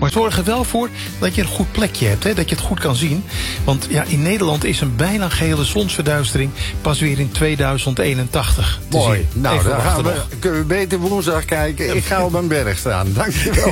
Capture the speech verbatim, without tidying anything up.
Maar zorg er wel voor dat je een goed plekje hebt. Hè, dat je het goed kan zien. Want ja, in Nederland is een bijna gehele zonsverduistering pas weer in tweeduizend eenentachtig te Mooi. zien. Nou, Even dan gaan we, nog. kunnen we beter woensdag kijken. Ik ga op een berg staan. Dankjewel.